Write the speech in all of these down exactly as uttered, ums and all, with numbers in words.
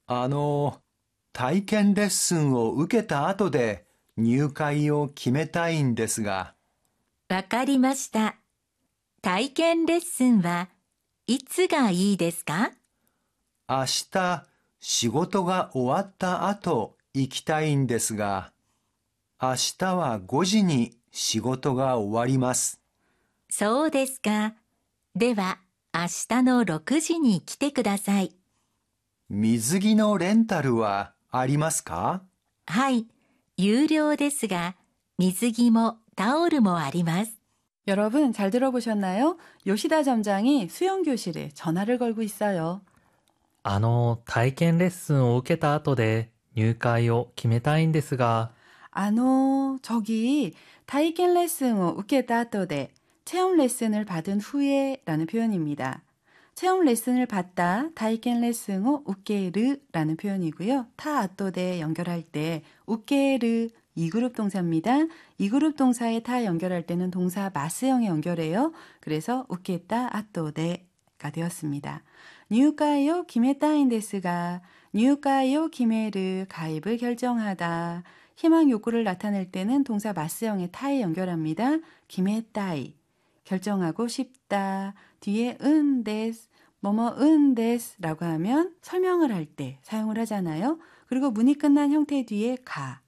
あの、体験レッスンを受けた後で入会を決めたいんですが。 わかりました。体験レッスンはいつがいいですか？ 明日、仕事が終わった後行きたいんですが、明日はごじに仕事が終わります。 そうですか。では、明日のろくじに来てください。 水着のレンタルはありますか？ はい、有料ですが、水着もタオルもあります。 여러분 잘 들어보셨나요? 요시다 점장이 수영교실에 전화를 걸고 있어요. あの、体験レッスンを受けた後で入会を決めたいんですが、 아노, 저기 타이켄 레슨을 우케다 또데 체험 레슨을 받은 후에 라는 표현입니다. 체험 레슨을 받다 타이켄 레슨을 우케르 라는 표현이고요. 타 아또데 연결할 때 우케르 이 그룹 동사입니다. 이 그룹 동사에 타 연결할 때는 동사 마스형에 연결해요. 그래서 우케다 아또데가 되었습니다. 뉴가요 기메타인데스가 뉴가요 기메르 가입을 결정하다. 희망 욕구를 나타낼 때는 동사 마스형의 타에 연결합니다. 기메따이 결정하고 싶다. 뒤에 은 데스 뭐뭐 은 데스라고 하면 설명을 할 때 사용을 하잖아요. 그리고 문이 끝난 형태 뒤에 가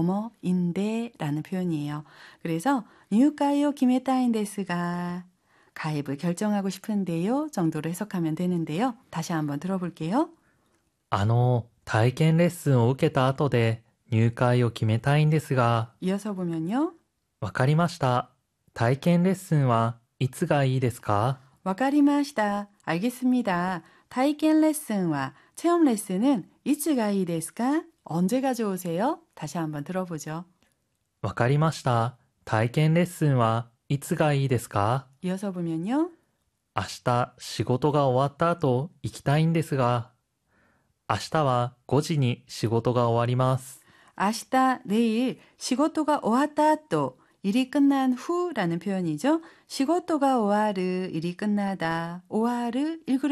뭐뭐인데 라는 표현이에요. 그래서 뉴가요 기메따인데스가 가입을 결정하고 싶은데요 정도로 해석하면 되는데요. 다시 한번 들어볼게요. あの、体験レッスンを受けた後で入会を決めたいんですが、 이어서 보면요. わかりました。体験レッスンはいつがいいですか？ 와카리마시다. 알겠습니다. 타이켄 레슨과 체험 레슨은 이츠가 이ですか? 언제가 좋으세요? 다시 한번 들어보죠. わかりました。体験レッスンはいつがいいですか？ 이어서 보면요. 明日仕事が終わった後行きたいんですが、明日はごじに仕事が終わります。 아시다 내일 시고토가 오왔다 또 일이 끝난 후라는 표현이죠. 시고토가 오와르 일이 끝나다. 오와르 일 그룹